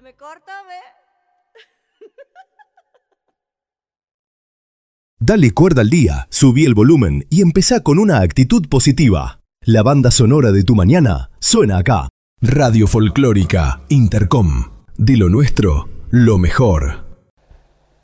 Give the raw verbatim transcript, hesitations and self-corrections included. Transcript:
me corta, ve. Dale cuerda al día, subí el volumen y empezá con una actitud positiva. La banda sonora de tu mañana suena acá. Radio Folclórica Intercom. De lo nuestro, lo mejor.